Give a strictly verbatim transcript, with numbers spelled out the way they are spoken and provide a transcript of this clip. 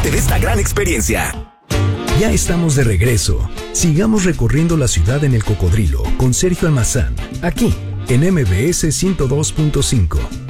de esta gran experiencia. Ya estamos de regreso. Sigamos recorriendo la ciudad en el Cocodrilo con Sergio Almazán, aquí en M B S ciento dos punto cinco.